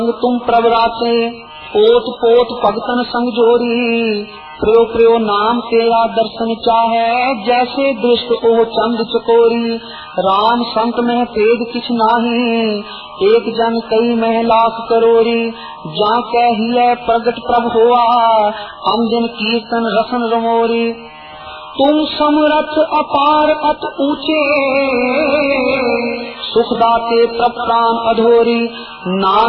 तुम प्रवराते पोत पोत भगतन संग जोरी, प्रियो प्रियो नाम तेरा दर्शन चाहे, जैसे दृष्ट ओ चंद चकोरी। राम संत में भेद किछ नाही, एक जन कई मह लाख करोरी। जा कहिए प्रगट प्रभ हुआ, अंजन कीर्तन रसन रमोरी। तुम समरथ अपार अत ऊंचे, सुख दाते प्रभ प्राण अधोरी। नाम